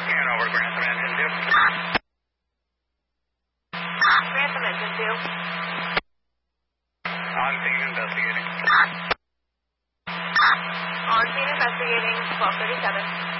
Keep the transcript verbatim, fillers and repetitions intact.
And over Grantham Engine two. Grantham Engine two. On scene investigating. On scene investigating, twelve thirty-seven.